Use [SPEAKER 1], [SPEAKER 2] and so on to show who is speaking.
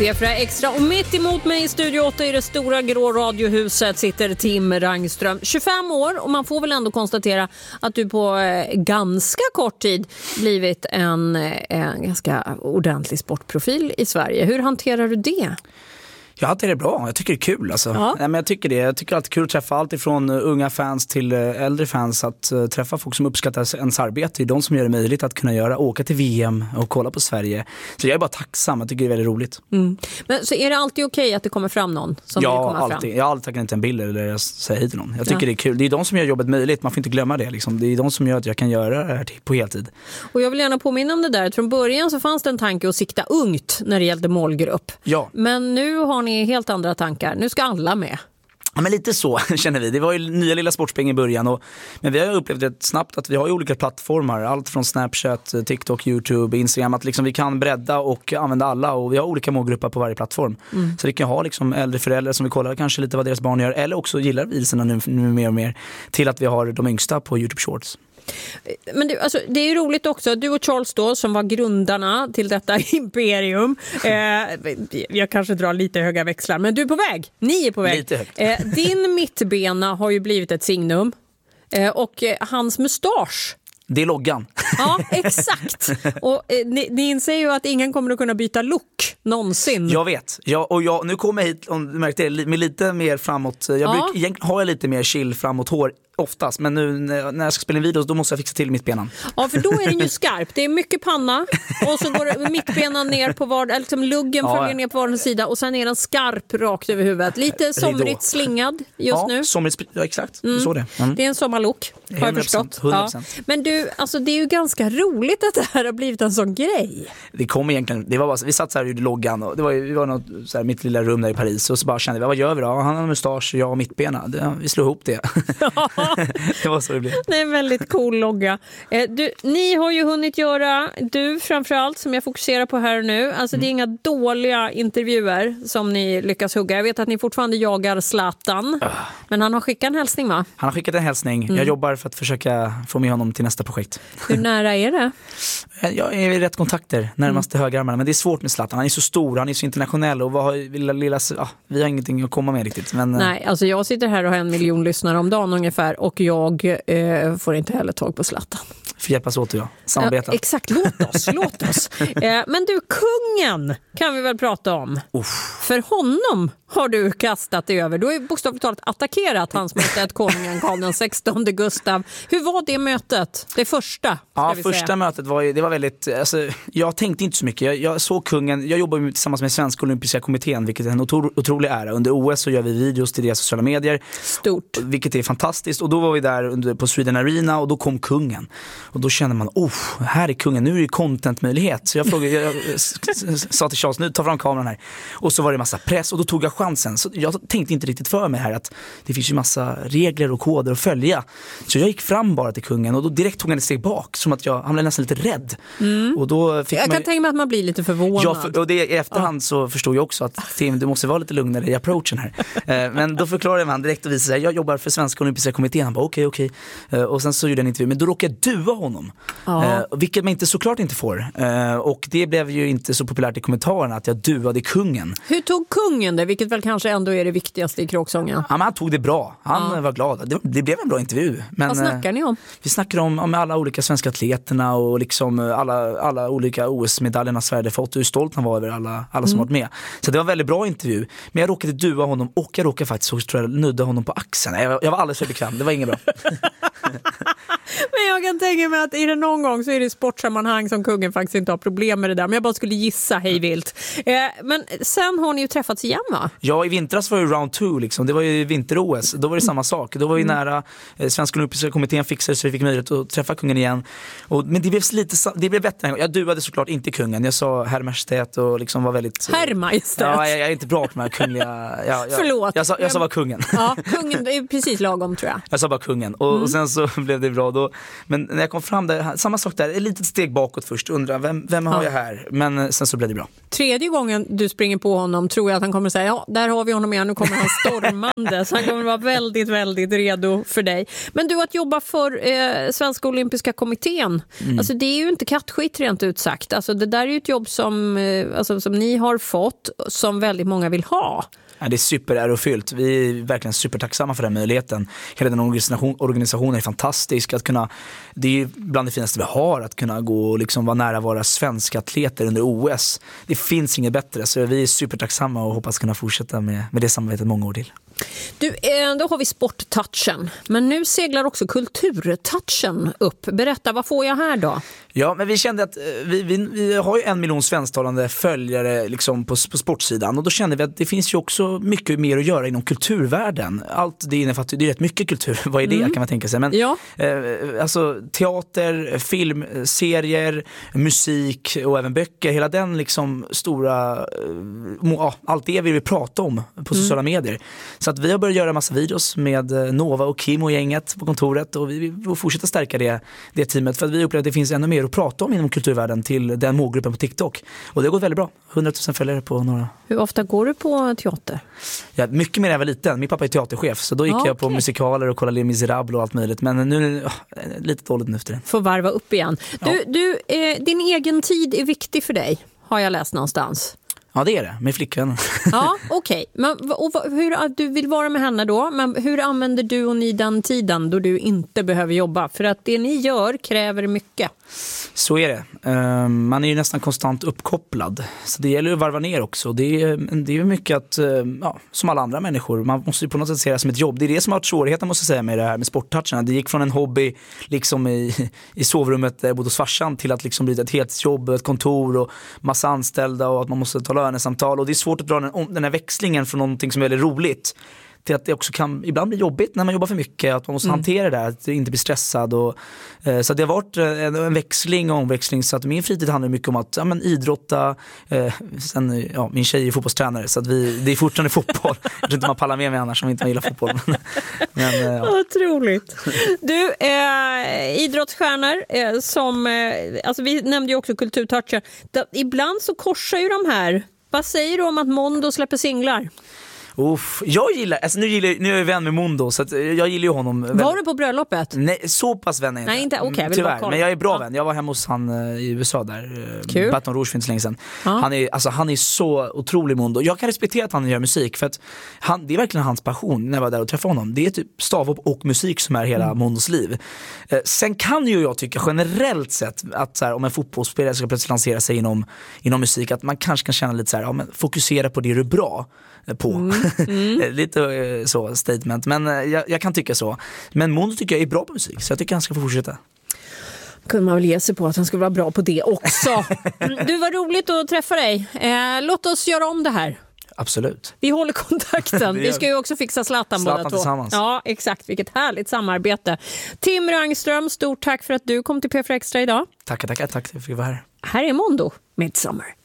[SPEAKER 1] P4 Extra, och mitt emot mig i Studio 8 i det stora grå radiohuset sitter Tim Rangström, 25 år, och man får väl ändå konstatera att du på ganska kort tid blivit en ganska ordentlig sportprofil i Sverige. Hur hanterar du det?
[SPEAKER 2] Jag hanterar det bra, jag tycker det är kul alltså.
[SPEAKER 1] Ja.
[SPEAKER 2] Nej, men jag tycker alltid kul att träffa allt ifrån unga fans till äldre fans, att träffa folk som uppskattar ens arbete. Det är de som gör det möjligt att kunna åka till VM och kolla på Sverige. Så jag är bara tacksam, jag tycker det är väldigt roligt.
[SPEAKER 1] Men så är det alltid okej att det kommer fram någon som vill komma
[SPEAKER 2] alltid.
[SPEAKER 1] fram?
[SPEAKER 2] Jag har alltid tagit en bild eller säger hit till någon. Jag tycker det är kul. Det är de som gör jobbet möjligt, man får inte glömma det liksom. Det är de som gör att jag kan göra det här på heltid. Och
[SPEAKER 1] jag vill gärna påminna om det där, att från början så fanns det en tanke att sikta ungt när det gällde målgrupp.
[SPEAKER 2] Ja.
[SPEAKER 1] Men nu har ni helt andra tankar. Nu ska alla med.
[SPEAKER 2] Ja, men lite så känner vi. Det var ju nya lilla Sportspeng i början. Men vi har upplevt rätt snabbt att vi har ju olika plattformar. Allt från Snapchat, TikTok, YouTube, Instagram. Att liksom vi kan bredda och använda alla. Och vi har olika målgrupper på varje plattform. Så vi kan ha liksom äldre föräldrar som vi kollar kanske lite vad deras barn gör. Eller också gillar videorna nu mer och mer. Till att vi har de yngsta på YouTube Shorts.
[SPEAKER 1] Men du, alltså, det är ju roligt också, du och Charles då, som var grundarna till detta imperium. Jag kanske drar lite höga växlar, men du är på väg. Ni är på väg.
[SPEAKER 2] Lite högt.
[SPEAKER 1] Din mittbena har ju blivit ett signum. Och hans mustasch.
[SPEAKER 2] Det är loggan.
[SPEAKER 1] Ja, exakt. Och ni inser ju att ingen kommer att kunna byta look någonsin.
[SPEAKER 2] Jag vet. Nu kommer jag hit, om du märkte det, med lite mer framåt. Egentligen har jag lite mer chill framåt hår oftast, men nu när jag ska spela en video då måste jag fixa till mittbenan.
[SPEAKER 1] Ja, för då är den ju skarp. Det är mycket panna och så går mittbenan ner på var, liksom luggen följer ner på var sida, och sen är den skarp rakt över huvudet. Lite somrigt slingad just nu.
[SPEAKER 2] Ja, exakt. Så det.
[SPEAKER 1] Det är en sommarlook, har jag förstått.
[SPEAKER 2] 100%.
[SPEAKER 1] Ja. Men du, alltså det är ju ganska roligt att det här har blivit en sån grej.
[SPEAKER 2] Det kom egentligen, det var bara, vi satt så här och gjorde loggan, och vi var något så här, mitt lilla rum där i Paris, och så bara kände vi, vad gör vi då? Han har mustasch, jag och mittbena. Vi slår ihop det. Det var så det blev.
[SPEAKER 1] Det är en väldigt cool logga. Ni har ju hunnit göra, du framförallt, som jag fokuserar på här nu. Alltså det är inga dåliga intervjuer som ni lyckas hugga. Jag vet att ni fortfarande jagar Zlatan. Men han har skickat en hälsning, va? Han har skickat en hälsning. Jag jobbar för att försöka få med honom till nästa projekt. Hur nära är det? Jag är i rätt kontakter, närmast högerarmarna. Men det är svårt med Zlatan. Han är så stor, han är så internationell. Och vi har ingenting att komma med riktigt. Men, nej, alltså jag sitter här och har 1 miljon lyssnare om dagen ungefär. Och jag får inte heller tag på Zlatan. För hjälpas åt, samarbeta. Exakt, låt oss. Men du, kungen kan vi väl prata om. För honom har du kastat dig över. Du har ju bokstavligt talat attackerat hans majestät konungen Karl den 16 Gustav. Hur var det mötet? Det första? Ja, första mötet var väldigt, alltså, jag tänkte inte så mycket. Jag såg kungen, jag jobbar tillsammans med Svenska Olympiska kommittén, vilket är en otrolig ära. Under OS så gör vi videos till deras sociala medier. Stort. Vilket är fantastiskt. Och då var vi där på Sweden Arena, och då kom kungen. Och då kände man, här är kungen, nu är det contentmöjlighet. Så jag sa till Charles, nu ta fram kameran här. Och så var det massa press, och då tog jag chansen. Så jag tänkte inte riktigt för mig här att det finns ju massa regler och koder att följa. Så jag gick fram bara till kungen, och då direkt tog han ett steg bak, som att han blev nästan lite rädd. Och då fick jag kan tänka mig att man blir lite förvånad. Och det, i efterhand så förstod jag också att Tim, du måste vara lite lugnare i approachen här. Men då förklarade man direkt och visade sig, jag jobbar för Svenska Olympiska kommittén. Han bara okej. Och sen så gjorde jag en intervju, men då råkade jag dua honom. Vilket man inte såklart inte får. Och det blev ju inte så populärt i kommentarerna att jag duade kungen. Hur tog kungen det? Vilket väl kanske ändå är det viktigaste i kråksången. Ja, men han tog det bra. Han var glad. Det blev en bra intervju. Men, vad snackar ni om? Vi snackar om alla olika svenska atleterna och liksom alla olika OS-medaljerna Sverige fått. Hur stolt han var över alla som varit med. Så det var en väldigt bra intervju. Men jag råkade dua honom, och jag råkade faktiskt också, tror jag, nudda honom på axeln. Jag var alldeles för bekväm. Det var inget bra. Men jag kan tänka mig att i det någon gång så är det sportsammanhang som kungen faktiskt inte har problem med det där. Men jag bara skulle gissa hejvilt. Men sen har ni ju träffats igen, va? Ja, i vintras var det round 2 liksom. Det var ju vinter-OS. Då var det samma sak. Då var vi nära. Svenska Olympiska kommittén fixade så vi fick möjlighet att träffa kungen igen. Men det blev bättre. Jag duade såklart inte kungen. Jag sa herr majestät och liksom var väldigt... Herr majestät? Ja, jag är inte bra på de här kungliga... Förlåt. Jag sa bara kungen. Ja, kungen är precis lagom, tror jag. Jag sa bara kungen. Och sen så blev det bra
[SPEAKER 2] bra. Men när jag kom fram där, samma sak där, ett litet steg bakåt först, undrar vem har jag här? Men sen så blev det bra.
[SPEAKER 1] Tredje gången du springer på honom tror jag att han kommer säga, ja, där har vi honom igen, nu kommer han stormande. Så han kommer vara väldigt, väldigt redo för dig. Men du, att jobba för Svenska Olympiska kommittén, alltså det är ju inte kattskit rent ut sagt. Alltså det där är ju ett jobb som ni har fått, som väldigt många vill ha.
[SPEAKER 2] Ja, det är superärofyllt. Vi är verkligen supertacksamma för den möjligheten. Hela den organisationen är fantastisk. Det är bland det finaste vi har, att kunna gå och liksom vara nära våra svenska atleter under OS. Det finns inget bättre, så vi är supertacksamma och hoppas kunna fortsätta med det samarbetet många år till.
[SPEAKER 1] Du, då har vi sporttouchen, men nu seglar också kulturtouchen upp. Berätta, vad får jag här då?
[SPEAKER 2] Ja, men vi kände att vi har ju 1 miljon svensktalande följare liksom på sportsidan, och då kände vi att det finns ju också mycket mer att göra inom kulturvärlden. Allt det innefattar, det är rätt mycket kultur. Vad är det kan man tänka sig? Men alltså teater, film, serier, musik och även böcker, hela den liksom stora, allt det vi vill prata om på sociala medier. Så att vi har börjat göra en massa videos med Nova och Kim och gänget på kontoret, och vi vill fortsätta stärka det teamet, för att vi upplever att det finns ännu mer att prata om inom kulturvärlden till den målgruppen på TikTok. Och det har gått väldigt bra. 100 000 följare på några.
[SPEAKER 1] Hur ofta går du på teater?
[SPEAKER 2] Ja, mycket mer än jag var liten. Min pappa är teaterchef, så då gick jag på musikaler och kollade Les Misérables och allt möjligt. Men nu är det lite dåligt nu efter det.
[SPEAKER 1] Får varva upp igen. Du, din egen tid är viktig för dig, har jag läst någonstans.
[SPEAKER 2] Ja, det är det, med flickvännen.
[SPEAKER 1] Ja, okej. Men hur du vill vara med henne då, men hur använder du och ni den tiden då du inte behöver jobba? För att det ni gör kräver mycket.
[SPEAKER 2] Så är det. Man är ju nästan konstant uppkopplad. Så det gäller att varva ner också. Det är mycket att, som alla andra människor, man måste ju på något sätt se det som ett jobb. Det är det som har varit svårigheten, måste jag säga, med det här med sporttoucherna. Det gick från en hobby liksom i sovrummet där jag bodde hos farsan till att liksom bli ett heltidsjobb, ett kontor och massa anställda, och att man måste ta lönesamtal. Och det är svårt att dra den här växlingen från någonting som är väldigt roligt till att det också kan ibland bli jobbigt när man jobbar för mycket, att man måste hantera det där, att inte bli stressad. Så det har varit en växling och omväxling, så att min fritid handlar mycket om att idrotta. Min tjej är fotbollstränare, så att det är fortfarande fotboll. Jag tror inte man pallar med mig annars om inte man gillar fotboll.
[SPEAKER 1] Otroligt. Du, idrottsstjärnor som, alltså vi nämnde ju också kulturtoucher. Ibland så korsar ju de här. Vad säger du om att Mondo släpper singlar?
[SPEAKER 2] Jag gillar, alltså nu är jag vän med Mondo, så att jag gillar ju honom.
[SPEAKER 1] Var du på bröllopet?
[SPEAKER 2] Nej, så pass vän är jag inte.
[SPEAKER 1] Nej, inte, okej,
[SPEAKER 2] tyvärr, men jag är bra vän. Jag var hemma hos han i USA där, Baton Rouge för inte så länge sedan. Han är så otrolig Mondo. Jag kan respektera att han gör musik, för att det är verkligen hans passion. När jag var där och träffade honom, det är typ stavhopp och musik som är hela Mondos liv. Sen kan ju jag tycka generellt sett att så här, om en fotbollsspelare ska plötsligt lansera sig inom musik, att man kanske kan känna lite så här, fokusera på det du är bra på. Lite så statement, men jag kan tycka så. Men Mondo tycker jag är bra på musik, så jag tycker han ska få fortsätta.
[SPEAKER 1] Kunde man väl ge sig på att han skulle vara bra på det också. Du, var roligt att träffa dig. Låt oss göra om det här.
[SPEAKER 2] Absolut.
[SPEAKER 1] Vi håller kontakten. Vi ska ju också fixa Zlatan båda två.
[SPEAKER 2] Tillsammans.
[SPEAKER 1] Ja, exakt. Vilket härligt samarbete. Tim Rangström, stort tack för att du kom till P4 Extra idag.
[SPEAKER 2] Tack för att jag fick vara här.
[SPEAKER 1] Här är Mondo, Midsummer.